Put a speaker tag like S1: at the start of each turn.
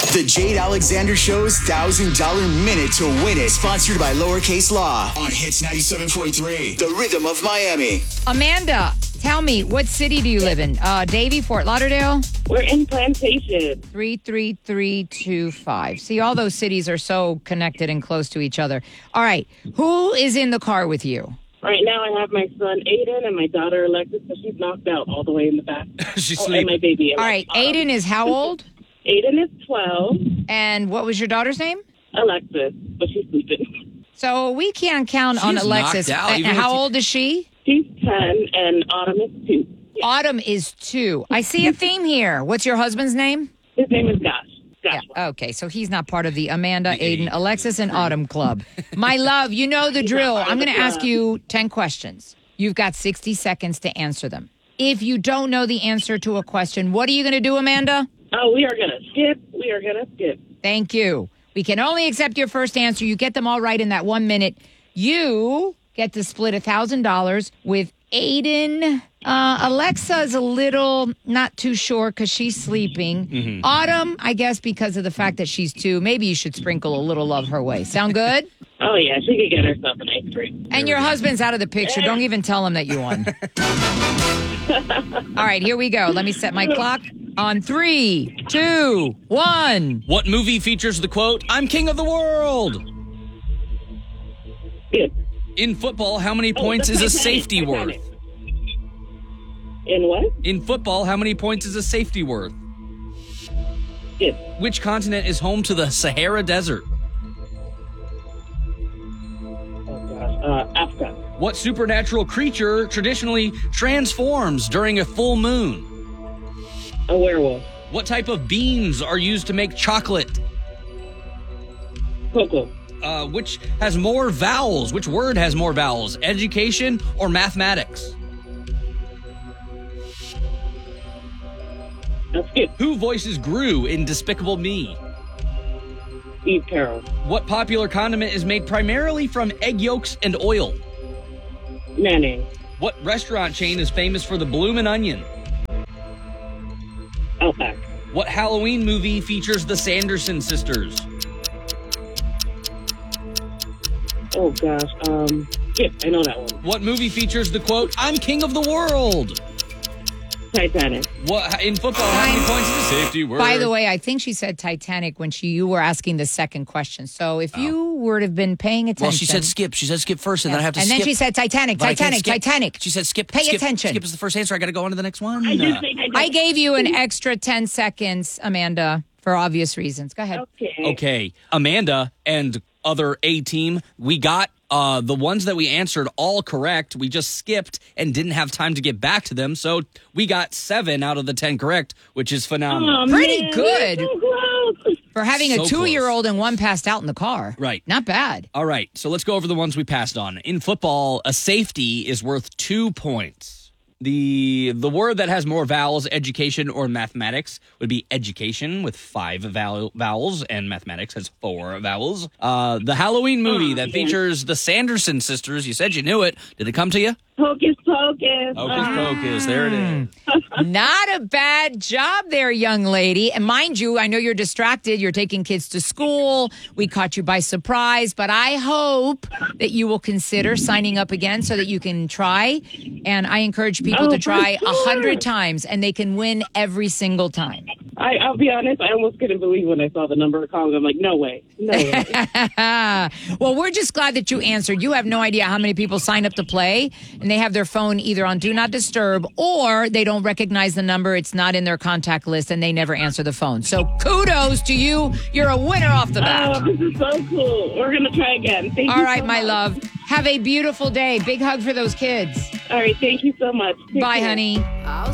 S1: The Jade Alexander Show's $1,000 minute to win it. Sponsored by Lowercase Law on Hits 97.3. The Rhythm of Miami.
S2: Amanda, tell me, what city do you live in? Davie, Fort Lauderdale?
S3: We're in Plantation.
S2: 33325. See, all those cities are so connected and close to each other. All right. Who is in the car with you?
S3: Right now I have my son Aiden and my daughter Alexis, but she's knocked out all the way in the back.
S4: She's
S3: and
S4: sleeping.
S3: my baby.
S2: All right. Aiden is how old?
S3: Aiden is 12.
S2: And what was your daughter's name?
S3: Alexis, but she's sleeping.
S2: So we can't count on
S4: She's
S2: Alexis.
S4: knocked out, even
S2: How
S4: if you-
S2: old is she?
S3: She's 10 and Autumn is 2. Yeah.
S2: Autumn is 2. I see a theme here. What's your husband's name?
S3: His name is Gosh.
S2: Yeah.
S3: Gosh.
S2: Okay, so he's not part of the Amanda, Aiden, Alexis, and Autumn Club. My love, you know the drill. I'm going to ask you 10 questions. You've got 60 seconds to answer them. If you don't know the answer to a question, what are you going to do, Amanda?
S3: Oh, we are going to skip.
S2: Thank you. We can only accept your first answer. You get them all right in that 1 minute. You get to split $1,000 with Aiden. Alexa is a little not too sure because she's sleeping.
S4: Mm-hmm.
S2: Autumn, I guess because of the fact that she's 2, maybe you should sprinkle a little love her way. Sound good?
S3: Oh, yeah, she could get herself an ice cream.
S2: And your husband's out of the picture. Don't even tell him that you won. All right, here we go. Let me set my clock on 3, 2, 1.
S4: What movie features the quote, "I'm king of the world"?
S3: Good.
S4: In football, how many points is a safety worth?
S3: In what?
S4: In football, how many points is a safety worth?
S3: Good.
S4: Which continent is home to the Sahara Desert?
S3: Oh, gosh. Africa.
S4: What supernatural creature traditionally transforms during a full moon?
S3: A werewolf.
S4: What type of beans are used to make chocolate?
S3: Cocoa.
S4: Which has more vowels? Which word has more vowels? Education or mathematics?
S3: Skip.
S4: Who voices Gru in Despicable Me?
S3: Steve Carroll.
S4: What popular condiment is made primarily from egg yolks and oil?
S3: Mayonnaise.
S4: What restaurant chain is famous for the Bloomin' Onion?
S3: Outback.
S4: What Halloween movie features the Sanderson sisters?
S3: Oh, gosh. Skip. I know that one.
S4: What movie features the quote, "I'm king of the world"?
S3: Titanic.
S4: What in football, how many points is a safety worth?
S2: By the way, I think she said Titanic when you were asking the second question. So if you would have been paying attention.
S4: Well, she said skip. She said skip first, and then I have to skip.
S2: And then she said Titanic,
S4: But I can't
S2: Titanic,
S4: skip.
S2: Titanic.
S4: She said skip.
S2: Pay
S4: skip,
S2: attention.
S4: Skip is the first answer. I got to go on to the next one.
S3: I do think I did.
S2: I gave you an extra 10 seconds, Amanda, for obvious reasons. Go ahead.
S4: Okay, Amanda and other A team, we got the ones that we answered all correct. We just skipped and didn't have time to get back to them. So we got 7 out of the 10 correct, which is phenomenal.
S3: Oh,
S2: Pretty
S3: man,
S2: good.
S3: we're so close.
S2: For having
S4: So
S2: a 2-year-old and one passed out in the car.
S4: Right.
S2: Not bad.
S4: All right, so let's go over the ones we passed on. In football, a safety is worth 2 points. The word that has more vowels, education or mathematics, would be education with 5 vowels, and mathematics has 4 vowels. The Halloween movie that features the Sanderson sisters, you said you knew it. Did it come to you?
S3: Hocus Pocus.
S4: Hocus Pocus, there it is.
S2: Not a bad job there, young lady. And mind you, I know you're distracted. You're taking kids to school. We caught you by surprise, but I hope that you will consider signing up again so that you can try. And I encourage people to try 100 times, and they can win every single time.
S3: I'll be honest, I almost couldn't believe when I saw the number of calls. I'm like, no way. No way.
S2: Well, we're just glad that you answered. You have no idea how many people sign up to play, and they have their phone either on Do Not Disturb or they don't recognize the number. It's not in their contact list, and they never answer the phone. So kudos to you. You're a winner off the bat.
S3: Oh, this is so cool. We're going to try again. Thank you
S2: All right,
S3: so
S2: my
S3: much.
S2: love. Have a beautiful day. Big hug for those kids.
S3: All right, thank you so much. Take
S2: Bye,
S3: care.
S2: honey.